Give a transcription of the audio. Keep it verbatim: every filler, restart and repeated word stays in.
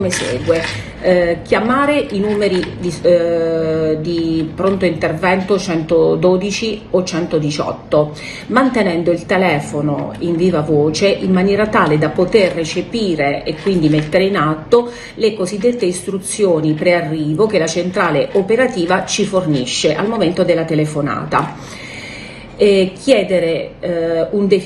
come segue: eh, chiamare i numeri di, eh, di pronto intervento centododici o centodiciotto, mantenendo il telefono in viva voce in maniera tale da poter recepire e quindi mettere in atto le cosiddette istruzioni prearrivo che la centrale operativa ci fornisce al momento della telefonata. E chiedere eh, un